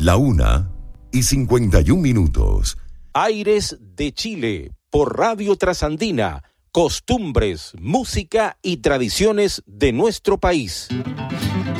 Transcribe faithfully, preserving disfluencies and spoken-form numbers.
La una y cincuenta y un minutos. Aires de Chile, por Radio Trasandina. Costumbres, música y tradiciones de nuestro país.